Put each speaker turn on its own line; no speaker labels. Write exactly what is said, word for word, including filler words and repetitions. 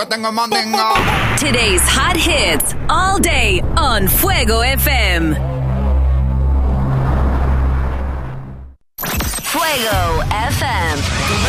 Tengo mandinga.
Today's hot hits all day on Fuego F M. Fuego F M.